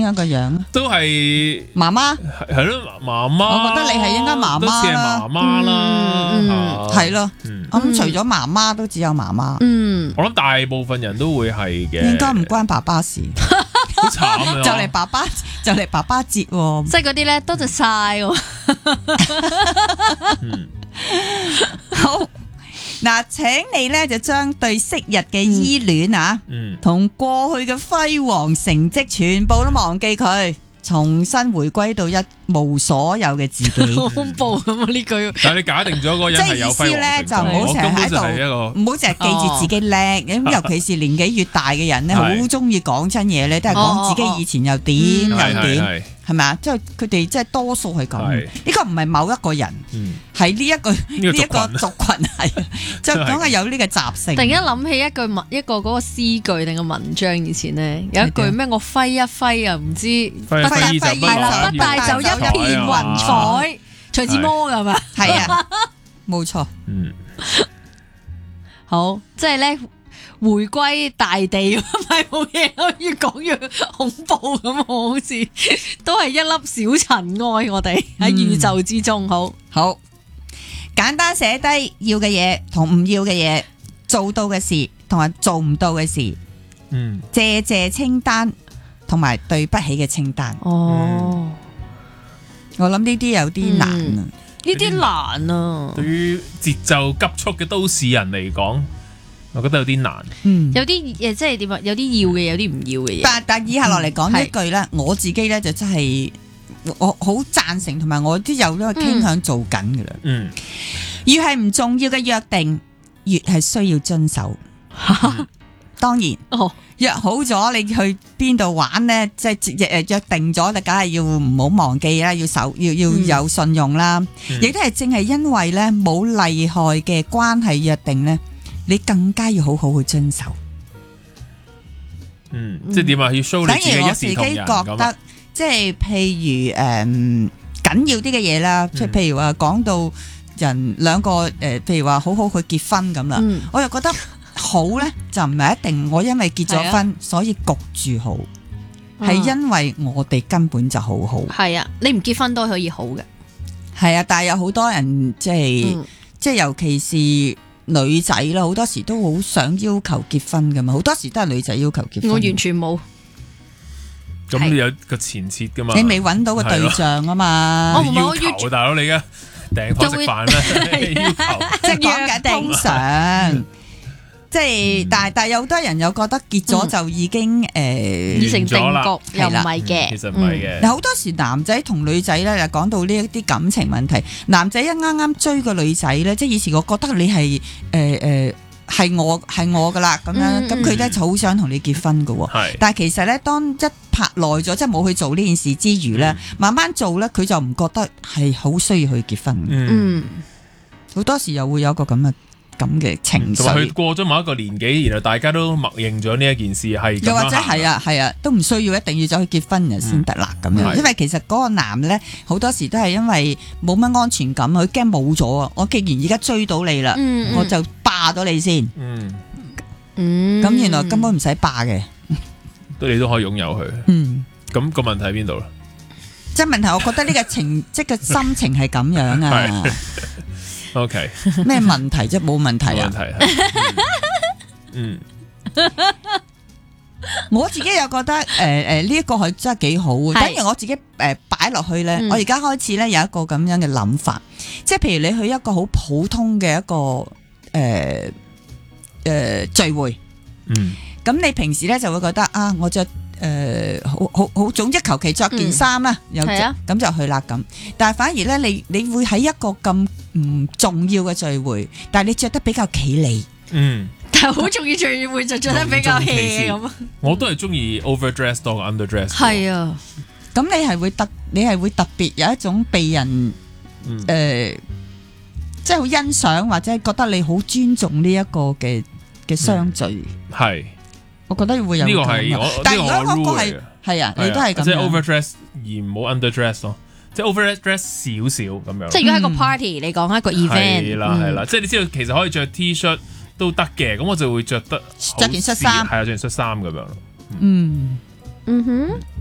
樣個樣？ 都係媽媽係咯，媽媽。 我覺得你係應該媽媽啦， 都似係媽媽啦， 係咯。咁除咗媽媽都只有媽媽。 我諗大部分人都會係嘅。 應該唔關爸爸事。 好慘啊！ 就嚟爸爸節喎， 即係嗰啲咧，多謝晒喎。 好嗱，請你咧就將對昔日嘅依戀啊，同過去嘅輝煌成績全部都忘記佢，重新回歸到一無所有嘅自己。 好恐怖咁啊！呢句， 但係你假定咗嗰個人係有輝煌成績， 即係意思咧就唔好成日喺度，唔好成日記住自己叻。咁尤其是年紀越大嘅人咧，好中意講親嘢咧，都係講自己以前又點又點。係咪啊？即係佢哋，即係多數係咁。呢個唔係某一個人，係呢一個族群係，就講係有呢個習性。 突然間諗起一個嗰個詩句定個文章，以前咧有一句咩？我揮一揮啊，唔知揮一揮係啦，不帶走一片雲彩，徐志摩㗎嘛？ 係啊，冇錯。 好，即係咧。回歸大地，唔係冇嘢，越講越恐怖咁，好似都係一粒小塵埃。我哋喺宇宙之中，好簡單寫低要嘅嘢同唔要嘅嘢，做到嘅事同埋做唔到嘅事，謝謝清單同埋對不起嘅清單。 我諗呢啲有啲難啊， 呢啲難啊。 對於節奏急速嘅都市人嚟講。我覺得有啲難， 有啲即係點啊？有啲要嘅，有啲唔要嘅嘢。 但以下落嚟講呢句咧，我自己咧就真係我好贊成，同埋我都有呢個傾向做緊噶啦。越係唔重要嘅約定，越係需要遵守。當然，約好咗你去邊度玩咧，即係約定咗，你梗係要唔好忘記啦，要有信用啦。亦都係正係因為咧冇厲害嘅關係約定咧。你更加要好好去遵守。 即係點啊？要 show 你自己一視同仁。等於我自己覺得， 即係譬如緊要啲嘅嘢啦，即係譬如話講到人兩個譬如話好好去結婚咁啦，我又覺得好咧，就唔係一定我因為結咗婚所以焗住好，係因為我哋根本就好好。 係啊，你唔結婚都可以好嘅。 係啊，但係有好多人即係尤其是。女仔啦，好多時都好想要求結婚噶嘛，好多時都係女仔要求結婚。 我完全冇。 咁你有個前設噶嘛？ 你未揾到個對象啊嘛？ 我要求大佬你而家訂飯食飯咩？要求即係講緊通常，即係但係有好多人又覺得結咗就已經已成定局，又唔係嘅。 其實唔係嘅。 好多時男仔同女仔咧，就講到呢一啲感情問題，男仔一啱啱追個女仔咧，即係以前我覺得你係係我噶啦咁樣，咁佢咧就好想同你結婚噶。但係其實咧，當一拍耐咗，即係冇去做呢件事之餘咧，慢慢做咧，佢就唔覺得係好需要去結婚。好多時又會有個咁嘅情緒， 佢過咗某一個年紀，然後大家都默認咗呢一件事係， 又或者係啊，都唔需要一定要走去結婚人先得啦咁樣。因為其實嗰個男咧，好多時都係因為冇乜安全感，佢驚冇咗啊！我既然而家追到你啦，我就霸咗你先。咁原來根本唔使霸嘅， 你都可以擁有佢。咁個問題喺邊度咧？ 即係問題，我覺得呢個即係心情係咁樣啊。 OK， 咩問題啫？冇問題啊。我自己又覺得呢一個係真係幾好嘅。等於我自己擺落去咧，我而家開始咧有一個咁樣嘅諗法，即係譬如你去一個好普通嘅一個聚會，咁你平時咧就會覺得啊，我着好總之求其着件衫啦，咁就去啦咁。但係反而咧，你會喺一個咁唔重要嘅聚會，但係你着得比較企理， 但係好重要聚會就着得比較 hea 咁。 我都係中意 overdress 多過 underdress。 係啊， 咁你係會特別有一種被人即係好欣賞或者係覺得你好尊重呢一個嘅相聚。 係。 我覺得會有呢個係，但係如果嗰個係啊，你都係咁樣， 即係 overdress 而唔好 underdress 咯，即係 overdress 少少咁樣。 即係如果係個 party 你講一個 event， 係啦，即係你知道其實可以着 T-shirt 都得嘅，咁我就會着件恤衫，係啊，着件恤衫咁樣咯。